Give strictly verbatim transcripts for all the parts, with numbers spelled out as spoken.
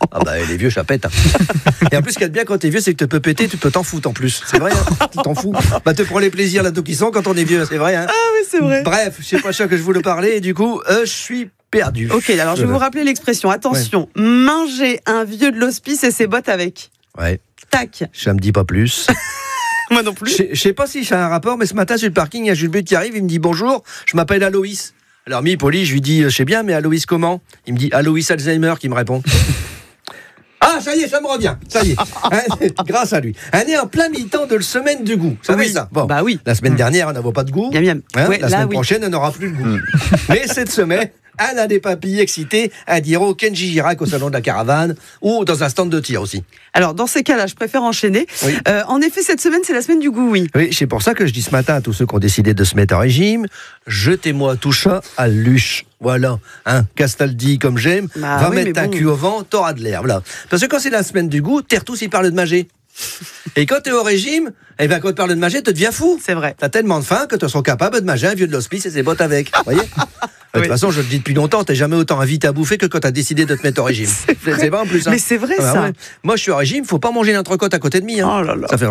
Ah bah les vieux, ça pète. Hein. Et en plus, ce qu'il y a de bien quand t'es vieux, c'est que tu peux péter, tu peux t'en foutre en plus. C'est vrai, hein, tu t'en fous. Bah te prends les plaisirs là-dedans qui sont quand on est vieux, c'est vrai. Hein. Ah oui, c'est vrai. Bref, je sais pas ça que je voulais parler et du coup, euh, je suis perdu. Ok, alors je vais vous rappeler l'expression. Attention, ouais. Manger un vieux de l'hospice et ses bottes avec. Ouais. Tac. Ça me dit pas plus. Moi non plus. Je sais pas si ça a un rapport, mais ce matin sur le parking, il y a Jules But qui arrive, il me dit bonjour, je m'appelle Aloïs. Alors mi poli, je lui dis je sais bien, mais Aloïs comment? Il me dit Aloïs Alzheimer qui me répond. Ah, ça y est, ça me revient. Ça y est. Hein, grâce à lui. On est en plein mi-temps de la semaine du goût. Vous savez oui. ça? Bon. Bah oui. La semaine dernière, on n'avait pas de goût. Bien, bien. Hein, ouais, la là, semaine oui. prochaine, on n'aura plus de goût. Mais cette semaine, on a des papilles excités à dire au Kenji Girac au salon de la caravane ou dans un stand de tir aussi. Alors, dans ces cas-là, je préfère enchaîner. Oui. Euh, en effet, cette semaine, c'est la semaine du goût, oui. Oui, c'est pour ça que je dis ce matin à tous ceux qui ont décidé de se mettre en régime, jetez-moi tout ça à l'huche. Voilà, hein, Castaldi comme j'aime, bah, va oui, mettre ta bon. cul au vent, t'auras de l'air. Voilà. Parce que quand c'est la semaine du goût, t'es tous ils parlent de manger. Et quand t'es au régime, eh ben, quand tu parles de manger, tu deviens fou. C'est vrai. T'as tellement de faim que tu seras capable de manger un vieux de l'hospice et ses bottes avec. Vous voyez? De toute oui. façon, je le dis depuis longtemps, t'es jamais autant invité à bouffer que quand t'as décidé de te mettre au régime. C'est, c'est vrai en plus. Hein. Mais c'est vrai ah, ça. Ouais. Moi, je suis au régime, faut pas manger l'entrecôte à côté de moi. Hein. Oh là là. Ça fait.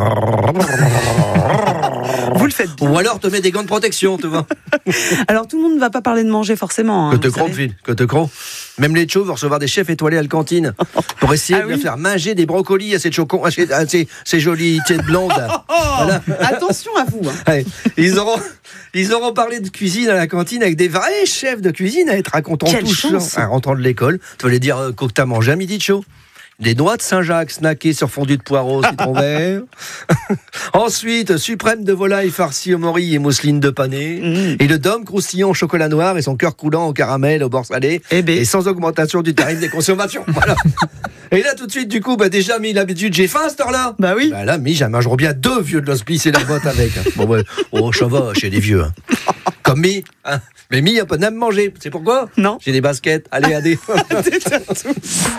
Vous le faites bien. Ou alors te mets des gants de protection, tu vois. Alors tout le monde ne va pas parler de manger forcément. Que Hein, te crois, Phil, que te crois. Même les chauves vont recevoir des chefs étoilés à la cantine pour essayer ah, de oui. faire manger des brocolis à ces chocons, à ces, à ces, ces jolies têtes blondes. Voilà. Attention à vous. Hein. Ouais. Ils auront, ils auront parlé de cuisine à la cantine avec des vrais chefs de cuisine à être racontant tout ça. En rentrant de l'école, tu vas les dire euh, quoi que t'as mangé à midi de chaud. Les noix de Saint-Jacques snackées sur fondu de poireaux, citron vert. Ensuite, suprême de volaille farcie au mori et mousseline de pané. Mmh. Et le dôme croustillant au chocolat noir et son cœur coulant au caramel, au beurre salé. Eh ben. Et sans augmentation du tarif des consommations. Voilà. Et là, tout de suite, du coup, bah, déjà, mis l'habitude, j'ai faim à cette heure-là. Bah oui. Bah là, mis, j'en mangerai bien deux vieux de l'hospice et la botte avec. Bon, ouais. Oh, ça va, chez les vieux. Hein. Comme mi. Hein. Mais mi, il n'y a pas de manger. C'est pourquoi? Non. J'ai des baskets. Allez, allez.